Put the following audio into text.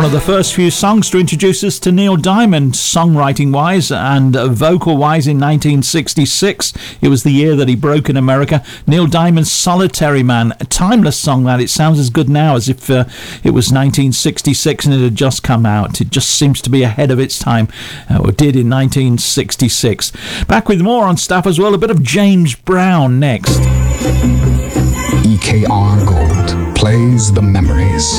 one of the first few songs to introduce us to Neil Diamond, songwriting-wise and vocal-wise in 1966. It was the year that he broke in America. Neil Diamond's Solitary Man, a timeless song that it sounds as good now as if it was 1966 and it had just come out. It just seems to be ahead of its time, or did in 1966. Back with more on stuff as well, a bit of James Brown next. EKR Gold plays the memories.